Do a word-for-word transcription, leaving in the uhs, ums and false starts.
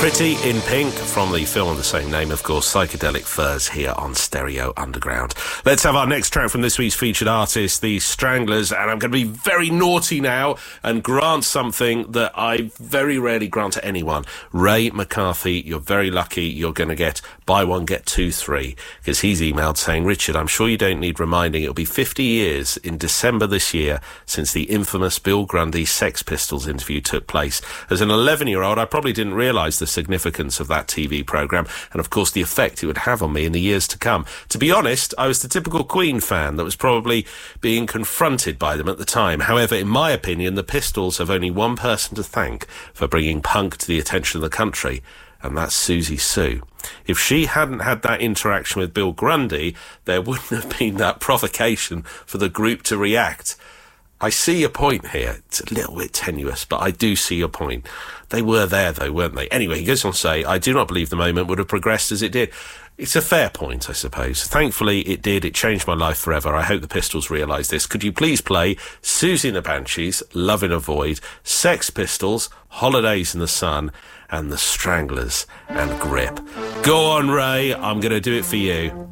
Pretty in Pink from the film of the same name, of course, Psychedelic Furs here on Stereo Underground. Let's have our next track from this week's featured artist, the Stranglers, and I'm going to be very naughty now and grant something that I very rarely grant to anyone. Ray McCarthy, you're very lucky. You're going to get buy one, get two, three, because he's emailed saying, Richard, I'm sure you don't need reminding, it'll be fifty years in December this year since the infamous Bill Grundy Sex Pistols interview took place. As an eleven-year-old, I probably didn't realise the significance of that T V programme and, of course, the effect it would have on me in the years to come. To be honest, I was the typical Queen fan that was probably being confronted by them at the time. However, in my opinion, the Pistols have only one person to thank for bringing punk to the attention of the country, and that's Susie Sue. If she hadn't had that interaction with Bill Grundy, there wouldn't have been that provocation for the group to react. I see your point here. It's a little bit tenuous, but I do see your point. They were there, though, weren't they? Anyway, he goes on to say, I do not believe the moment would have progressed as it did. It's a fair point, I suppose. Thankfully, it did. It changed my life forever. I hope the Pistols realise this. Could you please play Susie and the Banshees, Love in a Void, Sex Pistols, Holidays in the Sun, and the Stranglers and Grip? Go on, Ray. I'm going to do it for you.